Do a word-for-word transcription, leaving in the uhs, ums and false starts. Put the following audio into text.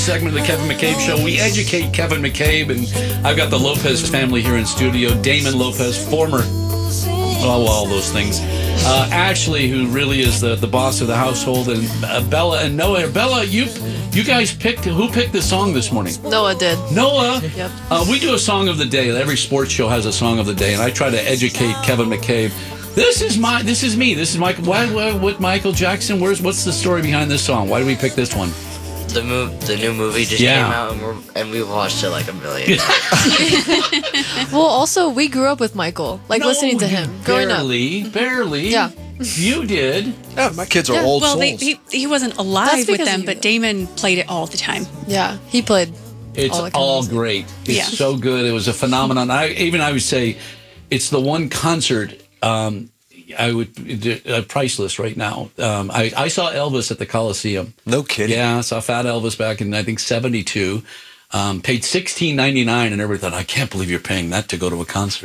Segment of the Kevin McCabe Show. We educate Kevin McCabe, and I've got the Lopez family here in studio. Damon Lopez, former, well, all those things. Uh, Ashley, who really is the, the boss of the household, and uh, Bella and Noah. Bella, you you guys picked, who picked the song this morning? Noah did. Noah? Yep. Uh, we do a song of the day. Every sports show has a song of the day, and I try to educate Kevin McCabe. This is my, this is me. This is Michael. Why, why, what Michael Jackson? Where's, what's the story behind this song? Why did we pick this one? The move, the new movie just Yeah. came out, and, we're, and we watched it like a million times. Well, also, we grew up with Michael, like No, listening to you him growing up. Barely, barely. Yeah. You did. Yeah, my kids are Yeah, old Well, they, souls. he, he wasn't That's alive with because them, of but you. Damon played it all the time. Yeah, he played. It's all, all, the kinds. great. It's Yeah. so good. It was a phenomenon. I even I would say it's the one concert um, I would uh, priceless right now. Um, I, I saw Elvis at the Coliseum. No kidding. Yeah, I saw Fat Elvis back in I think seventy-two. Um, paid sixteen ninety-nine, and everybody thought, I can't believe you're paying that to go to a concert.